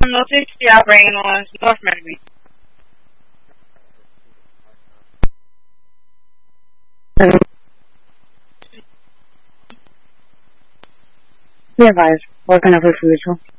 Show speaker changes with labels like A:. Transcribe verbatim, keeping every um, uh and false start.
A: No sixty operating on North Mercury.
B: Be advised, working over for mutual.